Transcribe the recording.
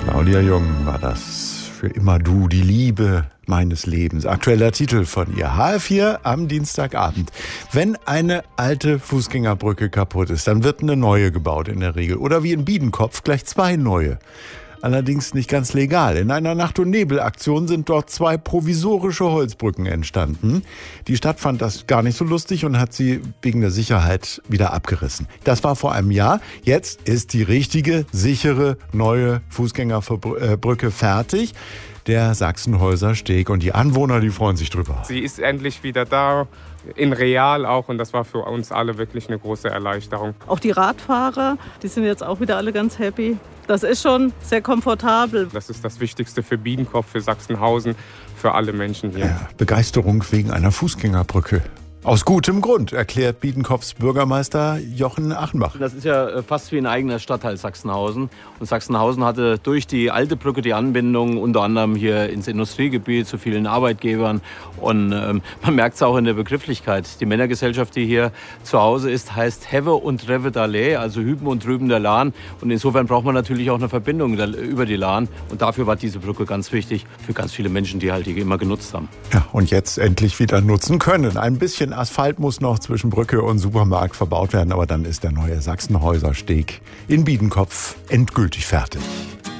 Claudia Jung war das. Für immer du, die Liebe meines Lebens. Aktueller Titel von ihr. HR4 am Dienstagabend. Wenn eine alte Fußgängerbrücke kaputt ist, dann wird eine neue gebaut in der Regel. Oder wie in Biedenkopf gleich 2 neue. Allerdings nicht ganz legal. In einer Nacht- und Nebelaktion sind dort 2 provisorische Holzbrücken entstanden. Die Stadt fand das gar nicht so lustig und hat sie wegen der Sicherheit wieder abgerissen. Das war vor einem Jahr. Jetzt ist die richtige, sichere, neue Fußgängerbrücke fertig. Der Sachsenhäuser Steg. Und die Anwohner, die freuen sich drüber. Sie ist endlich wieder da, in real auch. Und das war für uns alle wirklich eine große Erleichterung. Auch die Radfahrer, die sind jetzt auch wieder alle ganz happy. Das ist schon sehr komfortabel. Das ist das Wichtigste für Biedenkopf, für Sachsenhausen, für alle Menschen hier. Ja, Begeisterung wegen einer Fußgängerbrücke. Aus gutem Grund, erklärt Biedenkopfs Bürgermeister Jochen Achenbach. Das ist ja fast wie ein eigener Stadtteil Sachsenhausen. Und Sachsenhausen hatte durch die alte Brücke die Anbindung unter anderem hier ins Industriegebiet zu vielen Arbeitgebern. Und man merkt es auch in der Begrifflichkeit. Die Männergesellschaft, die hier zu Hause ist, heißt Hewe und Rewe d'Allee, also Hüben und drüben der Lahn. Und insofern braucht man natürlich auch eine Verbindung über die Lahn. Und dafür war diese Brücke ganz wichtig für ganz viele Menschen, die halt die immer genutzt haben. Ja, und jetzt endlich wieder nutzen können. Ein bisschen Asphalt muss noch zwischen Brücke und Supermarkt verbaut werden, aber dann ist der neue Sachsenhäuser Steg in Biedenkopf endgültig fertig.